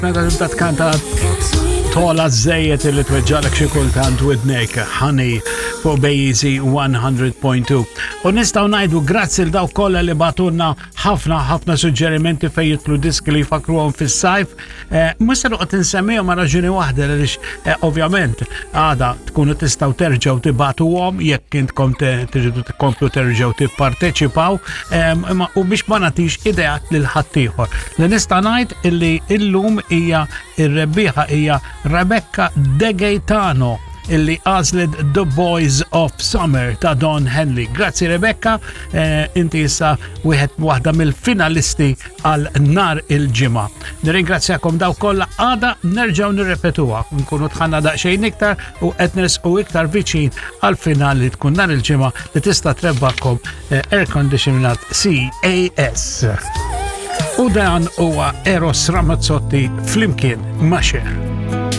Meta tibda tkanta tola żejjed li tweġġalek xi kultant widnejk Honey fuq Bejzi 100.2. U nistgħu ngħidu grazzi l dawk kollha li bagħtulna ħafna suġġerimenti fejn jitlu diski li jfakruhom fis-sajf. Mhux se noqgħod insemmihom ma' raġuni waħda għaliex ovvjament għada tkunu tistgħu terġgħu tibagħtuhom jekk intkom tridu tkomplu terġgħu tipparteċipaw u biex ma nagħtix ideat lil ħaddieħor. Li nista' ngħid illi llum hija ir-rebbieħa hija Rebecca De Gaetano illi għażlet The Boys of Summer ta' Don Henley. Grazzi Rebecca, inti issa waħda mill-finalisti għal nar il-ġimgħa. Nirringrazzjakom daw kollha għada nerġgħu nirrepetuha. Nkunu tħanna daqsxejn iktar u qed nersqu iktar viċin għal final li tkun nar il-ġimgħa li tista' trebbakom air conditionat CAS. U dan huwa Eros Ramazzotti flimkien ma' Cher.